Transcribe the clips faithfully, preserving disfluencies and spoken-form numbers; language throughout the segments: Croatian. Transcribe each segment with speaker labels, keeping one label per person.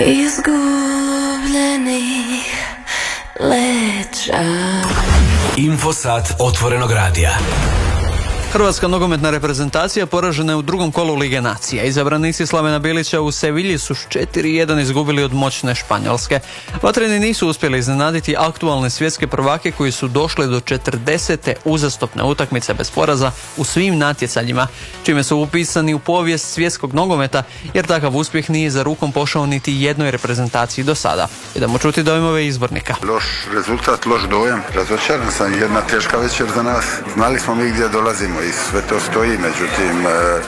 Speaker 1: izgubljenih leđa.
Speaker 2: Infosat otvorenog radija.
Speaker 3: Hrvatska nogometna reprezentacija poražena je u drugom kolu Lige nacija. Izabranici Slavena Bilića u Sevilji su s četiri jedan izgubili od moćne Španjolske. Vatreni nisu uspjeli iznenaditi aktualne svjetske prvake koji su došli do četrdesete uzastopne utakmice bez poraza u svim natjecanjima, čime su upisani u povijest svjetskog nogometa, jer takav uspjeh nije za rukom pošao niti jednoj reprezentaciji do sada. Idemo čuti dojmove izbornika.
Speaker 4: Loš rezultat, loš dojam. Razočaran sam, jedna teška večer za nas. Znali smo mi gdje dolazimo i sve to stoji, međutim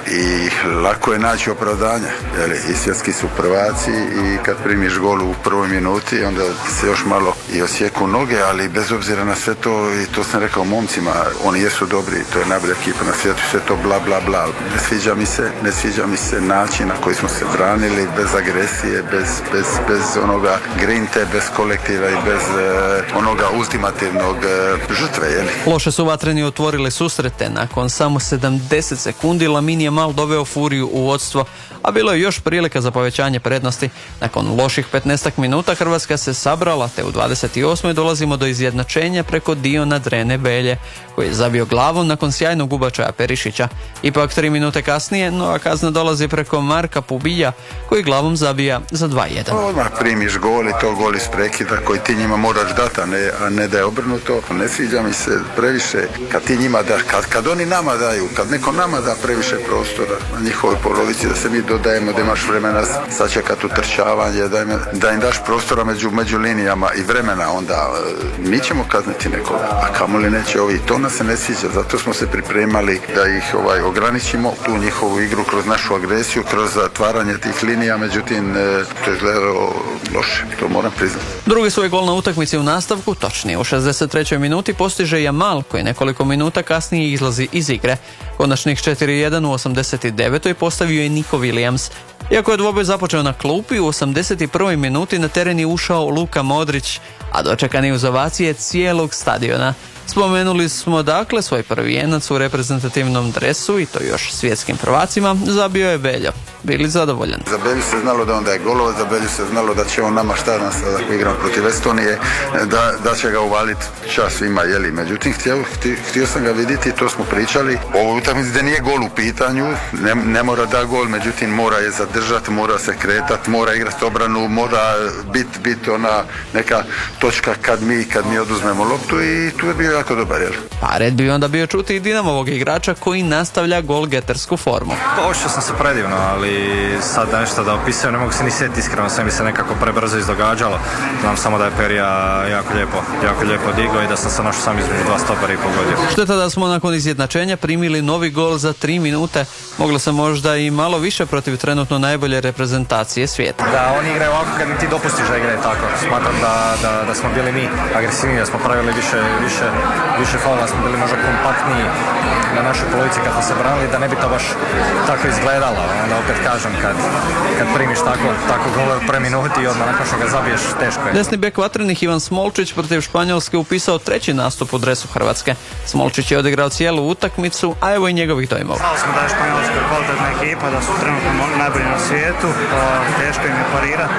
Speaker 4: i lako je naći opravdanja. Jeli, i svjetski su prvaci i kad primiš gol u prvoj minuti onda se još malo i osjeku noge, ali bez obzira na sve to, i to sam rekao momcima, oni jesu dobri, to je najbolja ekipa na svijetu, sve to bla bla bla. Ne sviđa mi se, ne sviđa mi se način na koji smo se branili, bez agresije, bez, bez, bez onoga grinte, bez kolektiva i bez uh, onoga ultimativnog uh, žrtve. Jeli.
Speaker 3: Loše su vatreni otvorili susrete. Nakon samo sedamdeset sekundi Lamin Jamal doveo Furiju u vodstvo, a bilo je još prilika za povećanje prednosti. Nakon loših petnaestak minuta Hrvatska se sabrala, te u dvadeset osmoj dolazimo do izjednačenja preko Diona Drene Belje, koji je zabio glavom nakon sjajnog ubačaja Perišića. Ipak tri minute kasnije nova kazna dolazi preko Marka Pubija, koji glavom zabija za dva jedan.
Speaker 4: Odmah primiš gol i to gol iz prekida koji ti njima moraš dati, a ne, a ne da je obrnuto. Ne sviđa mi se previše kad ti njima daš, kad, kad oni nama daju, kad neko nama da previše prostora na njihovoj polovici, da se mi dodajemo, da imaš vremena sačekati utrčavanje, da im, da im daš prostora među, među linijama i vremena, onda mi ćemo kazniti nekoga, a kamoli neće ovi. To nas se ne sviđa, zato smo se pripremali da ih ovaj ograničimo, tu njihovu igru kroz našu agresiju, kroz zatvaranje tih linija, međutim to je izgledalo loše, to moram priznati.
Speaker 3: Drugi svoj gol na utakmici u nastavku, točnije u šezdeset trećoj minuti, postiže Jamal, koji nekoliko minuta kasnije izlazi iz igre. Konačnih četiri jedan u osamdeset devetoj postavio je Nico Williams. Iako je dvoboj započeo na klupi, u osamdeset prvoj minuti na teren je ušao Luka Modrić, a dočekani uz ovacije cijelog stadiona. Spomenuli smo dakle svoj prvijenac u reprezentativnom dresu, i to još svjetskim prvacima, zabio je Beljo. Bili zadovoljan.
Speaker 4: Za Belju se znalo da onda je golova, za Belju se znalo da će on nama šta nas ako igramo protiv Estonije, da, da će ga uvaliti čas svima, jeli. Međutim, htio, htio, htio sam ga vidjeti, to smo pričali. Ovo utakmici da nije gol u pitanju, ne, ne mora da gol, međutim mora je zadržati, mora se kretati, mora igrati obranu, mora biti bit ona neka točka kad mi, kad mi oduzmemo loptu, i tu je bio jako dobar, jel?
Speaker 3: Pa red bi onda bio čuti i Dinamovog igrača koji nastavlja golgetersku formu.
Speaker 5: Ošao sam se predivno, ali sad nešto da opisujem ne mogu se ni sjetiti iskreno, sve mi se nekako prebrzo izdogađalo. Znam samo da je Perija jako lijepo, jako lijepo digao i da sam se našao sam između dva stopera i pogodio.
Speaker 3: Šteta da smo nakon izjednačenja primili novi gol za tri minute. Moglo se možda i malo više protiv trenutno najbolje reprezentacije svijeta.
Speaker 5: Da, oni igraju ovako kad mi ti dopustiš da igraju tako. Smatram da, da, da smo bili mi agresivniji, da smo pravili više, više, više faula, da smo bili možda kompaktniji na našoj polovici kad smo se branili, da ne bi to baš tako izgledalo. Onda opet kažem, kad, kad primiš tako, tako gole u pre minuti i odmah nakon što ga zabiješ, teško je.
Speaker 3: Desni bek vatrenih Ivan Smolčić protiv Španjolske upisao treći nastup u dresu Hrvatske. Smolčić je odigrao cijelu utakmicu, a evo i njegovih dojmova.
Speaker 6: Znali smo da je Španjolska kvalitetna ekipa, da su trenutno najbolji na svijetu, teško im je parirati.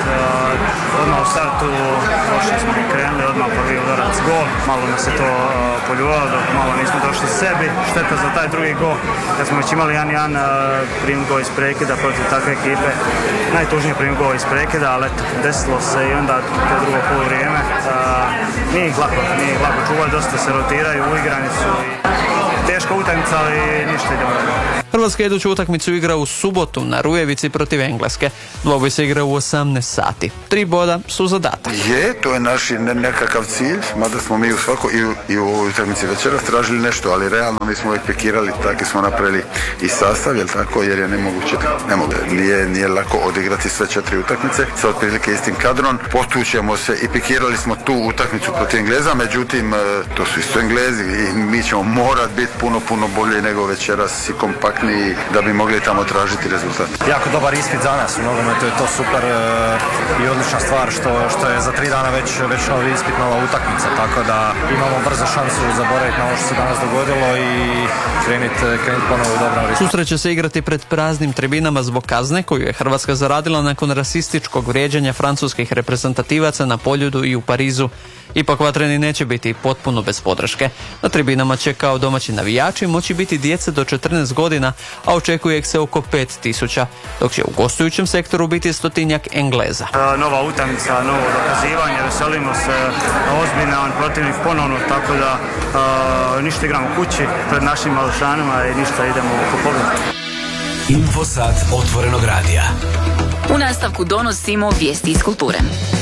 Speaker 6: Odmah u startu loše smo krenuli, odmah prvi udarac gol, malo nas je to poljuvalo, dok malo nismo došli sebi. Šteta za taj drugi gol, kad smo već imali jedan jedan prim gol iz prekida protiv takve ekipe. Najtužnije prim gol iz prekida, ali desilo se i onda to drugo poluvrijeme. Nije ih lako, nije ih lako čuvati, dosta se rotiraju, uigrani su i teška utakmica, ali ništa ide dobro.
Speaker 3: Hrvatska iduću utakmicu igra u subotu na Rujevici protiv Engleske. Dvoboj se igra u osamnaest sati. Tri boda su zadatak.
Speaker 4: Je, to je naš ne, nekakav cilj, mada smo mi u svako i u, i u utakmici večeras tražili nešto, ali realno mi smo uvijek pikirali, tako smo napravili i sastav, jel tako, jer je nemoguće, nemoguće. Nije, nije lako odigrati sve četiri utakmice sa otprilike istim kadrom. Potučemo se i pikirali smo tu utakmicu protiv Engleza, međutim to su isto Englezi i mi ćemo morat biti puno, puno bolje nego večeras i kompaktni kompaktniji da bi mogli tamo tražiti rezultat.
Speaker 5: Jako dobar ispit za nas u nogometu, je to super e, i odlična stvar što, što je za tri dana već, već novi ispit, nova utakmica, tako da imamo brzo šansu zaboraviti na ovo što se danas dogodilo i krenuti krenit ponovo u dobrom ritmu.
Speaker 3: Susret će se igrati pred praznim tribinama zbog kazne koju je Hrvatska zaradila nakon rasističkog vrijeđanja francuskih reprezentativaca na Poljudu i u Parizu. Ipak vatreni neće biti potpuno bez podrške. Na tribinama će kao domaći navijači moći biti djece do četrnaest godina, a očekuje ih se oko pet tisuća, dok će u gostujućem sektoru biti stotinjak Engleza.
Speaker 6: Nova utakmica, novo dokazivanje, veselimo se, ozbiljan protivnik ponovno, tako da a, ništa igramo kući pred našim malošanima i ništa idemo oko pobjede.
Speaker 2: Infosat otvorenog radija.
Speaker 7: U nastavku donosimo vijesti iz kulture.